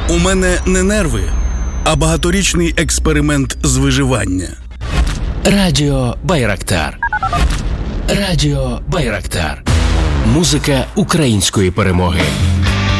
У мене не нерви, а багаторічний експеримент з виживання. Радіо Байрактар. Радіо Байрактар. Музика української перемоги.